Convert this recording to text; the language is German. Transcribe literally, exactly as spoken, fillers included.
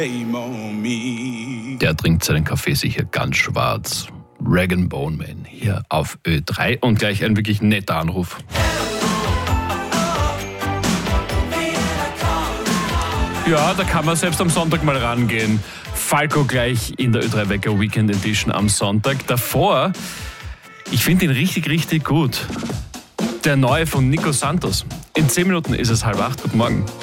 Der trinkt seinen Kaffee sicher ganz schwarz. Rag and Bone Man hier auf Ö drei und gleich ein wirklich netter Anruf. Ja, da kann man selbst am Sonntag mal rangehen. Falco gleich in der Ö drei Wecker Weekend Edition am Sonntag. Davor, ich finde ihn richtig, richtig gut. Der neue von Nico Santos. In zehn Minuten ist es halb acht. Guten Morgen.